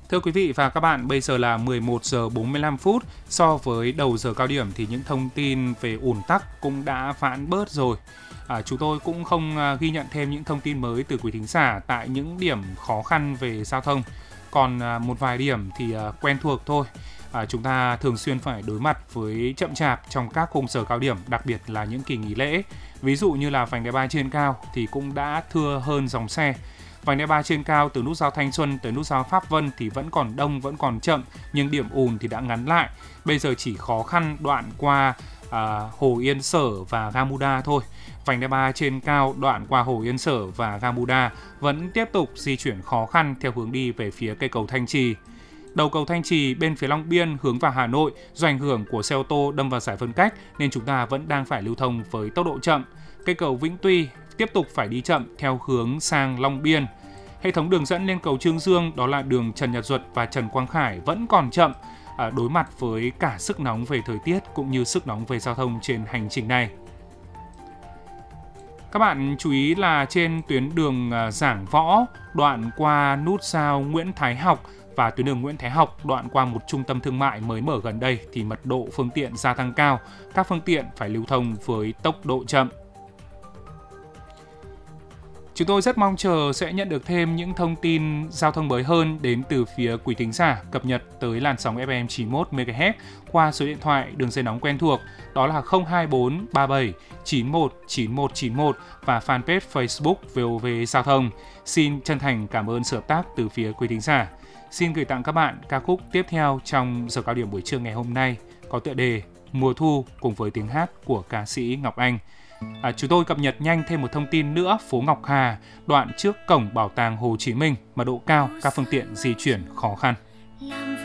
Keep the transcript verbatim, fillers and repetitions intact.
Thưa quý vị và các bạn, bây giờ là mười một giờ bốn mươi lăm phút. So với đầu giờ cao điểm thì những thông tin về ùn tắc cũng đã vãn bớt rồi. À, chúng tôi cũng không à, ghi nhận thêm những thông tin mới từ quý thính giả tại những điểm khó khăn về giao thông. Còn à, một vài điểm thì à, quen thuộc thôi. À, chúng ta thường xuyên phải đối mặt với chậm chạp trong các khung giờ cao điểm, đặc biệt là những kỳ nghỉ lễ. Ví dụ như là vành đai ba trên cao thì cũng đã thưa hơn dòng xe. Vành đai ba trên cao từ nút giao Thanh Xuân tới nút giao Pháp Vân thì vẫn còn đông, vẫn còn chậm, nhưng điểm ùn thì đã ngắn lại. Bây giờ chỉ khó khăn đoạn qua à, Hồ Yên Sở và ga Muda thôi. Vành đai ba trên cao đoạn qua Hồ Yên Sở và ga Muda vẫn tiếp tục di chuyển khó khăn theo hướng đi về phía cây cầu Thanh Trì. Đầu cầu Thanh Trì bên phía Long Biên hướng vào Hà Nội do ảnh hưởng của xe ô tô đâm vào giải phân cách nên chúng ta vẫn đang phải lưu thông với tốc độ chậm. Cây cầu Vĩnh Tuy tiếp tục phải đi chậm theo hướng sang Long Biên. Hệ thống đường dẫn lên cầu Chương Dương, đó là đường Trần Nhật Duật và Trần Quang Khải vẫn còn chậm, à, đối mặt với cả sức nóng về thời tiết cũng như sức nóng về giao thông trên hành trình này. Các bạn chú ý là trên tuyến đường Giảng Võ, đoạn qua nút giao Nguyễn Thái Học và tuyến đường Nguyễn Thái Học đoạn qua một trung tâm thương mại mới mở gần đây thì mật độ phương tiện gia tăng cao, các phương tiện phải lưu thông với tốc độ chậm. Chúng tôi rất mong chờ sẽ nhận được thêm những thông tin giao thông mới hơn đến từ phía quý thính giả cập nhật tới làn sóng ép em chín mươi mốt mê ga héc qua số điện thoại đường dây nóng quen thuộc, đó là không hai bốn ba bảy chín một chín một chín một và fanpage Facebook vê o vê Giao thông. Xin chân thành cảm ơn sự hợp tác từ phía quý thính giả. Xin gửi tặng các bạn ca khúc tiếp theo trong giờ cao điểm buổi trưa ngày hôm nay có tựa đề Mùa Thu cùng với tiếng hát của ca sĩ Ngọc Anh. À, chúng tôi cập nhật nhanh thêm một thông tin nữa. Phố Ngọc Hà, đoạn trước cổng Bảo tàng Hồ Chí Minh, mật độ cao, các phương tiện di chuyển khó khăn.